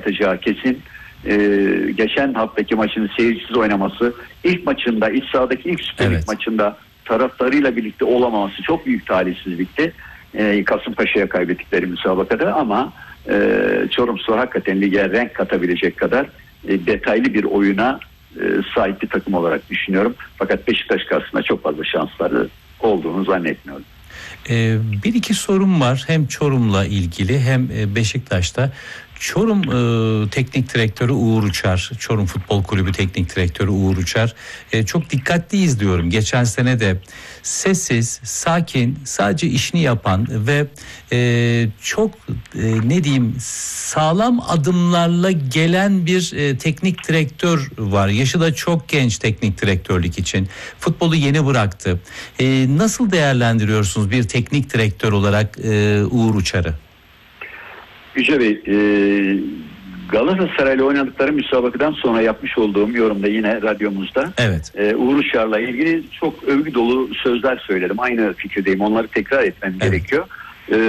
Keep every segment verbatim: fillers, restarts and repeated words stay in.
oynatacağı kesin. Ee, geçen haftaki maçını seyircisiz oynaması, ilk maçında, iç sahadaki ilk Süper Lig Evet. maçında taraftarıyla birlikte olamaması çok büyük talihsizlikti. Ee, Kasımpaşa'ya kaybettikleri müsabakada ama e, Çorumspor hakikaten lige renk katabilecek kadar e, detaylı bir oyuna e, sahip bir takım olarak düşünüyorum. Fakat Beşiktaş karşısında çok fazla şansları olduğunu zannetmiyorum. Ee, bir iki sorum var, hem Çorum'la ilgili hem Beşiktaş'ta. Çorum e, Teknik Direktörü Uğur Uçar, Çorum Futbol Kulübü Teknik Direktörü Uğur Uçar e, çok dikkatli izliyorum. Geçen sene de sessiz, sakin, sadece işini yapan ve e, çok e, ne diyeyim sağlam adımlarla gelen bir e, teknik direktör var. Yaşı da çok genç teknik direktörlük için. Futbolu yeni bıraktı. E, nasıl değerlendiriyorsunuz bir teknik direktör olarak e, Uğur Uçar'ı? Yüce Bey, e, Galatasaray'la oynadıkları müsabakadan sonra yapmış olduğum yorumda yine radyomuzda evet. e, Uğur Uçar'la ilgili çok övgü dolu sözler söyledim. Aynı fikirdeyim. Onları tekrar etmem evet. gerekiyor. E,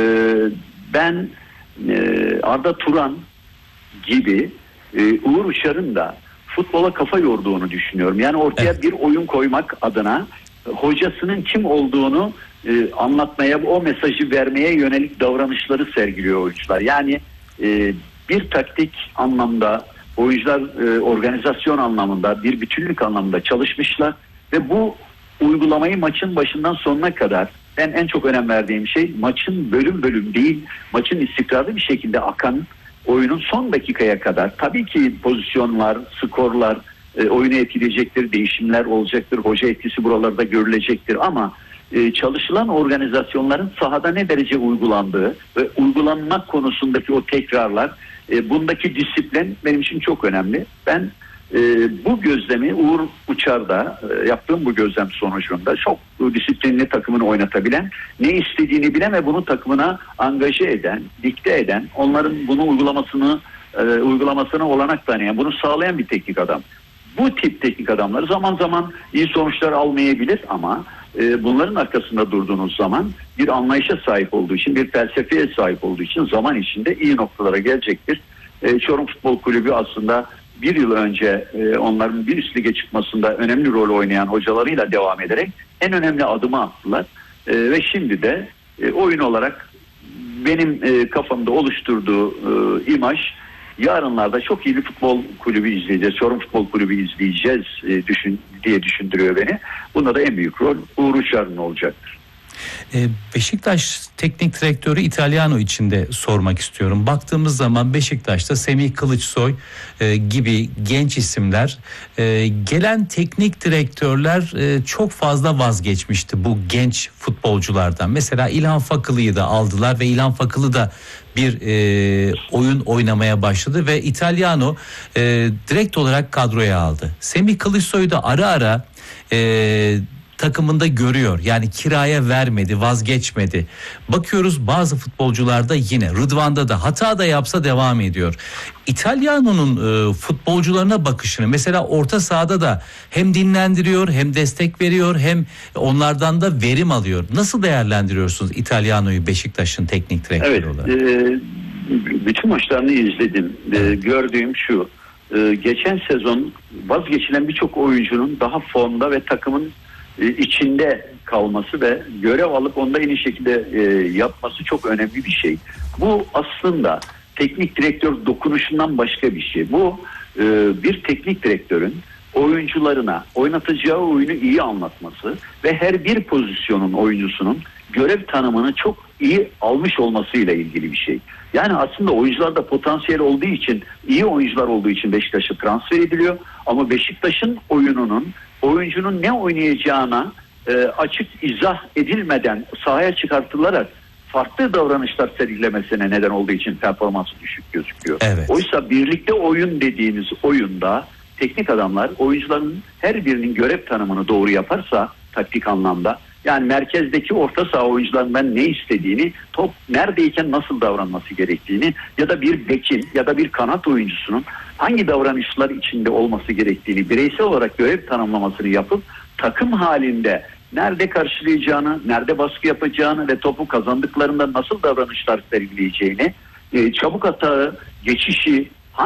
ben e, Arda Turan gibi e, Uğur Uçar'ın da futbola kafa yorduğunu düşünüyorum. Yani ortaya evet. bir oyun koymak adına hocasının kim olduğunu e, anlatmaya, o mesajı vermeye yönelik davranışları sergiliyor oyuncular. Yani e, bir taktik anlamda, oyuncular e, organizasyon anlamında, bir bütünlük anlamında çalışmışlar ve bu uygulamayı maçın başından sonuna kadar, ben en çok önem verdiğim şey maçın bölüm bölüm değil, maçın istikrarlı bir şekilde akan oyunun son dakikaya kadar, tabii ki pozisyonlar, skorlar e, oyunu etkileyecektir, değişimler olacaktır, hoca etkisi buralarda görülecektir ama e, çalışılan organizasyonların sahada ne derece uygulandığı ve uygulanmak konusundaki o tekrarlar, e, bundaki disiplin benim için çok önemli. Ben e, bu gözlemi Uğur Uçar'da e, yaptığım bu gözlem sonucunda çok disiplinli takımını oynatabilen, ne istediğini bilen ve bunu takımına angaje eden, dikte eden, onların bunu uygulamasını e, uygulamasına olanak tanıyan, bunu sağlayan bir teknik adam. Bu tip teknik adamları zaman zaman iyi sonuçlar almayabilir ama e, bunların arkasında durduğunuz zaman bir anlayışa sahip olduğu için, bir felsefeye sahip olduğu için zaman içinde iyi noktalara gelecektir. E, Çorum Futbol Kulübü aslında bir yıl önce e, onların bir üst lige çıkmasında önemli rol oynayan hocalarıyla devam ederek en önemli adımı attılar. E, ve şimdi de e, oyun olarak benim e, kafamda oluşturduğu e, imaj, yarınlarda çok iyi bir futbol kulübü izleyeceğiz, Çorum Futbol Kulübü izleyeceğiz e, düşün, diye düşündürüyor beni. Bunda da en büyük rol Uğur Uçar'ın olacaktır. Beşiktaş Teknik Direktörü Italiano için de sormak istiyorum. Baktığımız zaman Beşiktaş'ta Semih Kılıçsoy e, gibi genç isimler, e, gelen teknik direktörler e, çok fazla vazgeçmişti bu genç futbolculardan. Mesela İlhan Fakılı'yı da aldılar ve İlhan Fakılı da bir e, oyun oynamaya başladı ve Italiano e, direkt olarak kadroya aldı. Semih Kılıçsoy'u da ara ara e, takımında görüyor. Yani kiraya vermedi, vazgeçmedi. Bakıyoruz bazı futbolcularda yine, Rıdvan'da da hata da yapsa devam ediyor. İtalyano'nun e, futbolcularına bakışını mesela orta sahada da hem dinlendiriyor, hem destek veriyor, hem onlardan da verim alıyor. Nasıl değerlendiriyorsunuz İtalyano'yu Beşiktaş'ın teknik direktörü evet, olarak? E, bütün maçlarını izledim. E, gördüğüm şu. E, geçen sezon vazgeçilen birçok oyuncunun daha formda ve takımın içinde kalması ve görev alıp onda en iyi şekilde e, yapması çok önemli bir şey. Bu aslında teknik direktör dokunuşundan başka bir şey. Bu e, bir teknik direktörün oyuncularına oynatacağı oyunu iyi anlatması ve her bir pozisyonun oyuncusunun görev tanımını çok iyi almış olmasıyla ilgili bir şey. Yani aslında oyuncularda potansiyel olduğu için, iyi oyuncular olduğu için Beşiktaş'a transfer ediliyor ama Beşiktaş'ın oyununun, oyuncunun ne oynayacağına e, açık izah edilmeden sahaya çıkartılarak farklı davranışlar sergilemesine neden olduğu için performansı düşük gözüküyor. Evet. Oysa birlikte oyun dediğimiz oyunda teknik adamlar oyuncuların her birinin görev tanımını doğru yaparsa taktik anlamda, yani merkezdeki orta saha oyuncularından ne istediğini, top neredeyken nasıl davranması gerektiğini ya da bir bekin ya da bir kanat oyuncusunun hangi davranışlar içinde olması gerektiğini bireysel olarak görev tanımlamasını yapıp takım halinde nerede karşılayacağını, nerede baskı yapacağını ve topu kazandıklarında nasıl davranışlar sergileyeceğini, çabuk hata, geçişi,